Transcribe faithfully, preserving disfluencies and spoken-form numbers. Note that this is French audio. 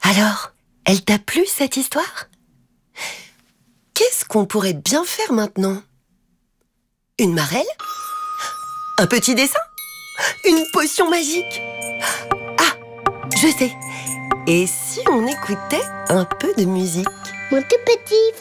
Alors, elle t'a plu cette histoire? Qu'est-ce qu'on pourrait bien faire maintenant? Une marelle? Un petit dessin? Une potion magique? Ah, je sais. Et si on écoutait un peu de musique? Mon tout petit